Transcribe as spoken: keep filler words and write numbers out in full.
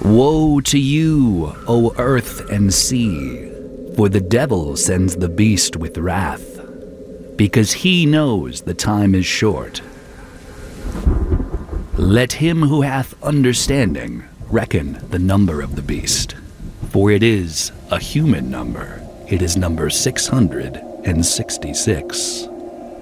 Woe to you, O earth and sea, for the devil sends the beast with wrath, because he knows the time is short. Let him who hath understanding reckon the number of the beast, for it is a human number. It is number six hundred sixty-six.